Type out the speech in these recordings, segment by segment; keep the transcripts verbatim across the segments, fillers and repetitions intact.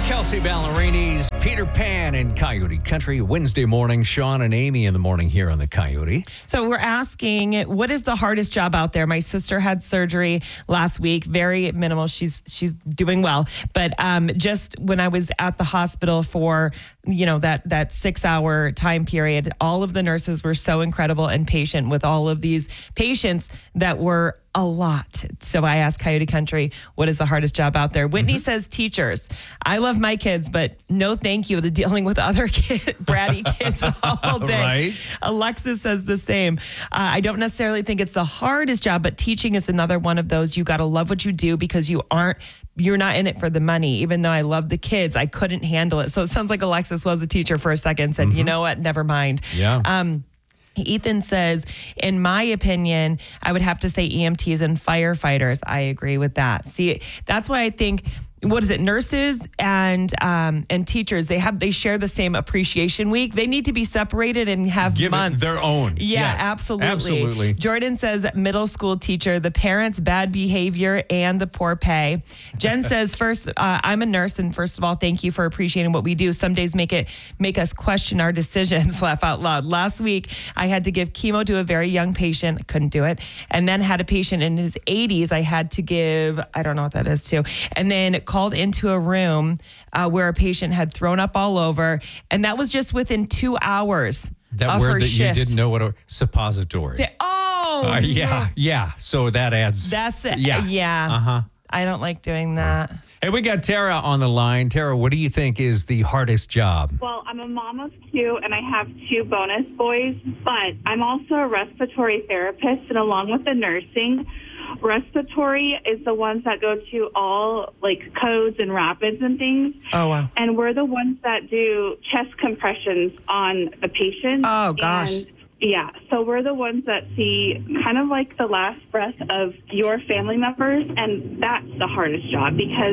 Kelsey Ballerini's Peter Pan in Coyote Country. Wednesday morning, Sean and Amy in the morning here on the Coyote. So we're asking, what is the hardest job out there? My sister had surgery last week, very minimal. She's she's doing well. But um, just when I was at the hospital for, you know, that, that six hour time period, all of the nurses were so incredible and patient with all of these patients that were a lot. So I asked Coyote Country, what is the hardest job out there? Whitney mm-hmm. says teachers. I love my kids, but no thank you to dealing with other kid, bratty kids all day. Right. Alexis says the same. Uh, I don't necessarily think it's the hardest job, but teaching is another one of those. You got to love what you do because you aren't, you're not in it for the money. Even though I love the kids, I couldn't handle it. So it sounds like Alexis was a teacher for a second and said, mm-hmm. you know what, never mind. Yeah. Um, Ethan says, in my opinion, I would have to say E M Ts and firefighters. I agree with that. See, that's why I think, what is it, nurses and um, and teachers, they have they share the same appreciation week. They need to be separated and have Give months. It their own. Yeah, yes, absolutely. Absolutely. Jordan says middle school teacher, the parents' bad behavior and the poor pay. Jen says, first, uh, I'm a nurse, and first of all, thank you for appreciating what we do. Some days make it make us question our decisions. Laugh out loud. Last week, I had to give chemo to a very young patient. I couldn't do it. And then had a patient in his eighties. I had to give, I don't know what that is too. And then called into a room uh, where a patient had thrown up all over, and that was just within two hours That of word her that shift. you didn't know what a suppository. The- oh, uh, yeah, no. yeah. So that adds. That's it. Yeah. Yeah. Uh huh. I don't like doing that. Hey, we got Tara on the line. Tara, what do you think is the hardest job? Well, I'm a mom of two, and I have two bonus boys, but I'm also a respiratory therapist, and along with the nursing, respiratory is the ones that go to all, like, codes and rapids and things. Oh, wow. And we're the ones that do chest compressions on the patient. Oh, gosh. And yeah, so we're the ones that see kind of like the last breath of your family members, and that's the hardest job because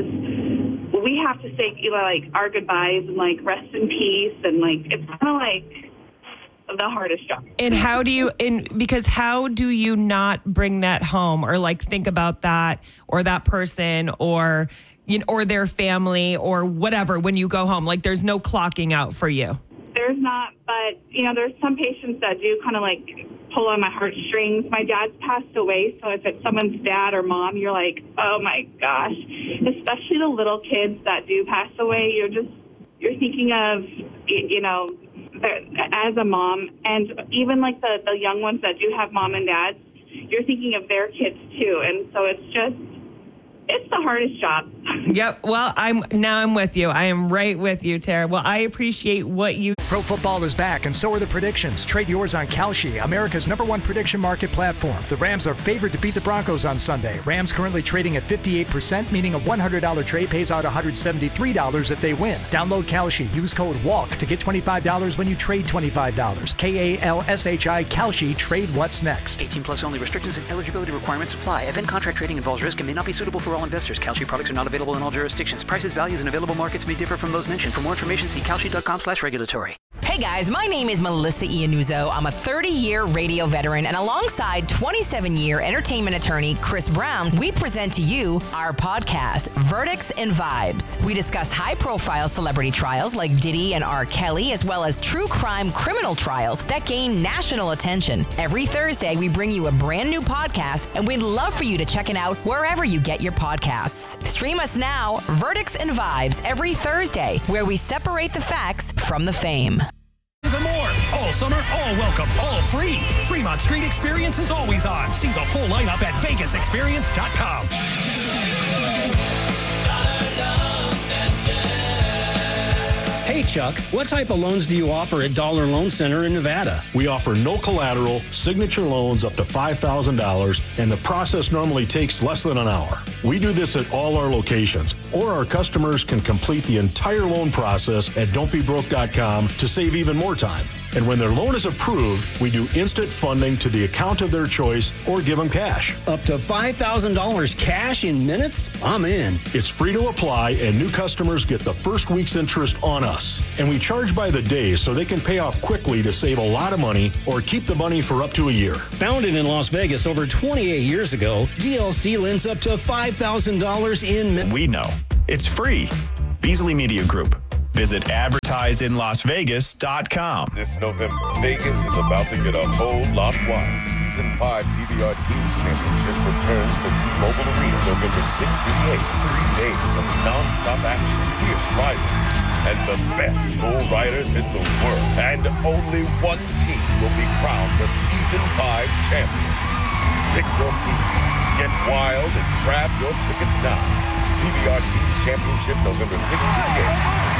we have to say, you know, like, our goodbyes and, like, rest in peace, and, like, it's kind of like the hardest job. And how do you, and because how do you not bring that home or, like, think about that or that person or, you know, or their family or whatever when you go home? Like, there's no clocking out for you. There's not, but, you know, there's some patients that do kind of, like, pull on my heartstrings. My dad's passed away, so if it's someone's dad or mom, you're like, oh, my gosh. Especially the little kids that do pass away, you're just, you're thinking of, you know, as a mom, and even, like, the, the young ones that do have mom and dads, you're thinking of their kids, too. And so it's just, it's the hardest job. Yep. Well, I'm now I'm with you. I am right with you, Tara. Well, I appreciate what you. Pro football is back, and so are the predictions. Trade yours on Kalshi, America's number one prediction market platform. The Rams are favored to beat the Broncos on Sunday. Rams currently trading at fifty-eight percent, meaning a one hundred dollars trade pays out one hundred seventy-three dollars if they win. Download Kalshi. Use code WALK to get twenty-five dollars when you trade twenty-five dollars. K A L S H I, Kalshi. Trade what's next. eighteen plus only. Restrictions and eligibility requirements apply. Event contract trading involves risk and may not be suitable for all investors. Kalshi products are not available in all jurisdictions. Prices, values, and available markets may differ from those mentioned. For more information, see kalshi.com slash regulatory. Hey guys, my name is Melissa Iannuzzo. I'm a thirty-year radio veteran, and alongside twenty-seven-year entertainment attorney Chris Brown, we present to you our podcast, Verdicts and Vibes. We discuss high-profile celebrity trials like Diddy and R. Kelly, as well as true crime criminal trials that gain national attention. Every Thursday, we bring you a brand new podcast, and we'd love for you to check it out wherever you get your podcasts. Stream us now, Verdicts and Vibes, every Thursday, where we separate the facts from the fame. And more. All summer, all welcome, all free. Fremont Street Experience is always on. See the full lineup at vegas experience dot com. Hey, Chuck, what type of loans do you offer at Dollar Loan Center in Nevada? We offer no collateral, signature loans up to five thousand dollars, and the process normally takes less than an hour. We do this at all our locations, or our customers can complete the entire loan process at don't be broke dot com to save even more time. And when their loan is approved, we do instant funding to the account of their choice or give them cash. Up to five thousand dollars cash in minutes? I'm in. It's free to apply, and new customers get the first week's interest on us. And we charge by the day so they can pay off quickly to save a lot of money or keep the money for up to a year. Founded in Las Vegas over twenty-eight years ago, D L C lends up to five thousand dollars in minutes. We know. It's free. Beasley Media Group. Visit advertise in las vegas dot com. This November, Vegas is about to get a whole lot wild. Season five P B R Teams Championship returns to T-Mobile Arena November sixth through the eighth. Three days of non-stop action, fierce rivalries, and the best bull riders in the world. And only one team will be crowned the Season five champions. Pick your team. Get wild and grab your tickets now. P B R Teams Championship November sixth through the eighth.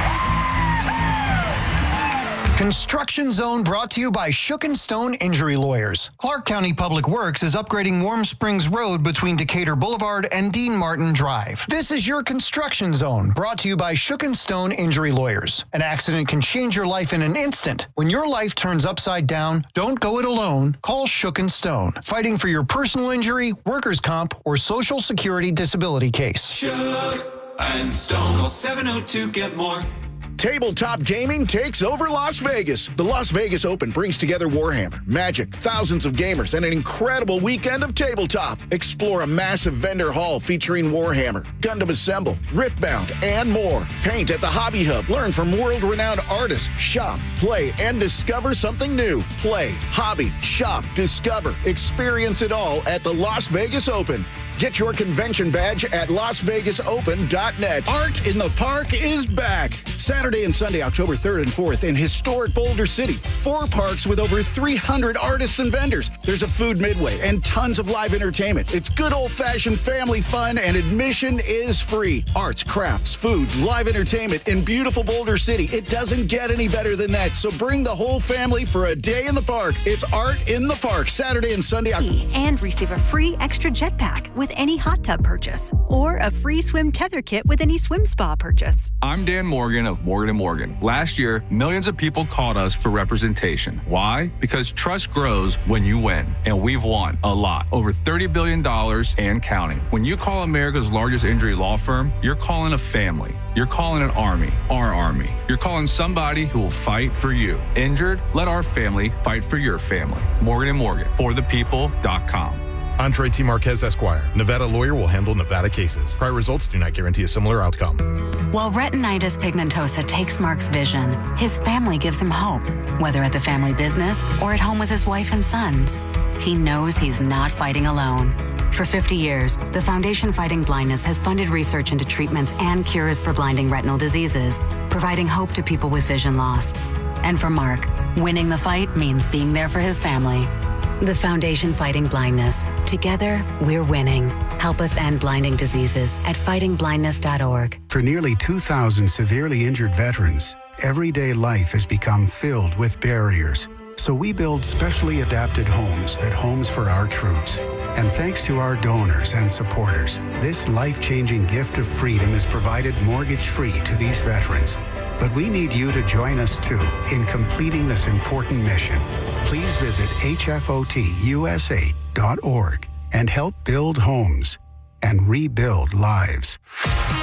Construction Zone brought to you by Shook and Stone Injury Lawyers. Clark County Public Works is upgrading Warm Springs Road between Decatur Boulevard and Dean Martin Drive. This is your Construction Zone brought to you by Shook and Stone Injury Lawyers. An accident can change your life in an instant. When your life turns upside down, don't go it alone. Call Shook and Stone. Fighting for your personal injury, workers' comp, or Social Security disability case. Shook and Stone. Call seven oh two get more. Tabletop gaming takes over Las Vegas. The Las Vegas Open brings together Warhammer, Magic, thousands of gamers, and an incredible weekend of tabletop. Explore a massive vendor hall featuring Warhammer, Gundam Assemble, Riftbound, and more. Paint at the Hobby Hub. Learn from world-renowned artists. Shop, play, and discover something new. Play, hobby, shop, discover. Experience it all at the Las Vegas Open. Get your convention badge at las vegas open dot net. Art in the Park is back. Saturday and Sunday, October third and fourth in historic Boulder City. Four parks with over three hundred artists and vendors. There's a food midway and tons of live entertainment. It's good old-fashioned family fun and admission is free. Arts, crafts, food, live entertainment in beautiful Boulder City. It doesn't get any better than that. So bring the whole family for a day in the park. It's Art in the Park, Saturday and Sunday. And receive a free extra jetpack with any hot tub purchase, or a free swim tether kit with any swim spa purchase. I'm Dan Morgan of Morgan and Morgan. Last year, millions of people called us for representation. Why? Because trust grows when you win, and we've won a lot, over thirty billion dollars and counting. When you call America's largest injury law firm, you're calling a family. You're calling an army, our army. You're calling somebody who will fight for you. Injured? Let our family fight for your family. Morgan and Morgan, for the people dot com. Andre T. Marquez, Esquire. Nevada lawyer will handle Nevada cases. Prior results do not guarantee a similar outcome. While retinitis pigmentosa takes Mark's vision, his family gives him hope, whether at the family business or at home with his wife and sons. He knows he's not fighting alone. For fifty years, the Foundation Fighting Blindness has funded research into treatments and cures for blinding retinal diseases, providing hope to people with vision loss. And for Mark, winning the fight means being there for his family. The Foundation Fighting Blindness. Together, we're winning. Help us end blinding diseases at fighting blindness dot org. For nearly two thousand severely injured veterans, everyday life has become filled with barriers. So we build specially adapted homes at Homes for Our Troops. And thanks to our donors and supporters, this life-changing gift of freedom is provided mortgage-free to these veterans. But we need you to join us, too, in completing this important mission. Please visit H F O T U S A dot org and help build homes and rebuild lives.